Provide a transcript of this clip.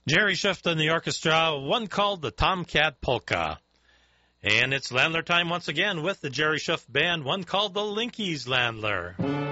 Jerry Schiff and the orchestra, one called the Tomcat Polka. And it's Landler time once again with the Jerry Schiff Band, one called the Linkies Landler.